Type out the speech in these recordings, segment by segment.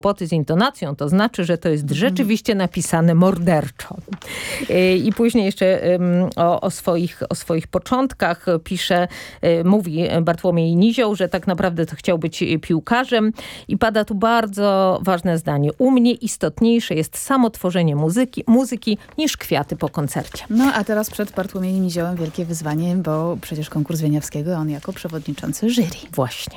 kłopoty z intonacją, to znaczy, że to jest rzeczywiście napisane morderczo. I później jeszcze o swoich początkach mówi Bartłomiej Nizioł, że tak naprawdę to chciał być piłkarzem i pada tu bardzo ważne zdanie. U mnie istotniejsze jest samo tworzenie muzyki niż kwiaty po koncercie. No a teraz przed Bartłomiejem Niziołem wielkie wyzwanie, bo przecież konkurs Wieniawskiego, on jako przewodniczący jury. Właśnie.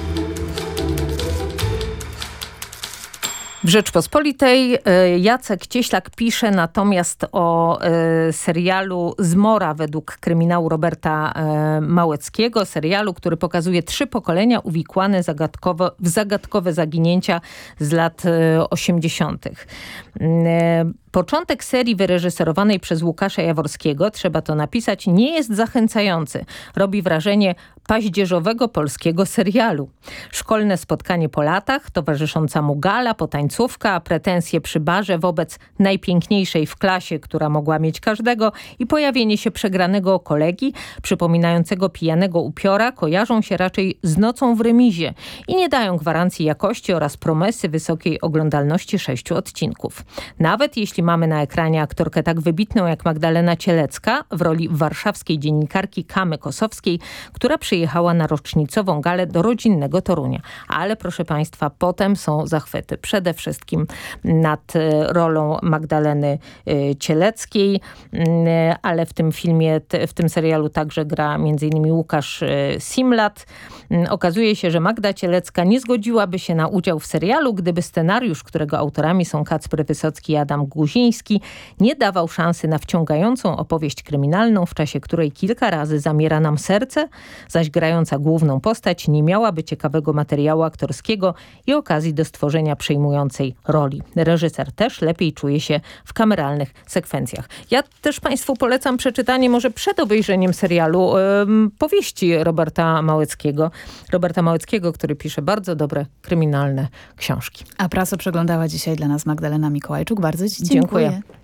W Rzeczpospolitej Jacek Cieślak pisze natomiast o serialu Zmora według kryminału Roberta Małeckiego. Serialu, który pokazuje 3 pokolenia uwikłane w zagadkowe zaginięcia z lat 80. Początek serii wyreżyserowanej przez Łukasza Jaworskiego, trzeba to napisać, nie jest zachęcający. Robi wrażenie paździerzowego polskiego serialu. Szkolne spotkanie po latach, towarzysząca mu gala, potańcówka, a pretensje przy barze wobec najpiękniejszej w klasie, która mogła mieć każdego i pojawienie się przegranego kolegi, przypominającego pijanego upiora, kojarzą się raczej z nocą w remizie i nie dają gwarancji jakości oraz promesy wysokiej oglądalności 6 odcinków. Nawet jeśli mamy na ekranie aktorkę tak wybitną jak Magdalena Cielecka w roli warszawskiej dziennikarki Kamy Kosowskiej, która przyjechała na rocznicową galę do rodzinnego Torunia. Ale proszę Państwa, potem są zachwyty. Przede wszystkim nad rolą Magdaleny Cieleckiej, ale w tym filmie, w tym serialu także gra m.in. Łukasz Simlat. Okazuje się, że Magda Cielecka nie zgodziłaby się na udział w serialu, gdyby scenariusz, którego autorami są Kacper Wysocki i Adam Guziński, nie dawał szansy na wciągającą opowieść kryminalną, w czasie której kilka razy zamiera nam serce, zaś grająca główną postać nie miałaby ciekawego materiału aktorskiego i okazji do stworzenia przejmującej roli. Reżyser też lepiej czuje się w kameralnych sekwencjach. Ja też Państwu polecam przeczytanie może przed obejrzeniem serialu powieści Roberta Małeckiego, który pisze bardzo dobre kryminalne książki. A prasę przeglądała dzisiaj dla nas Magdalena Mikołajczuk. Bardzo Ci dziękuję.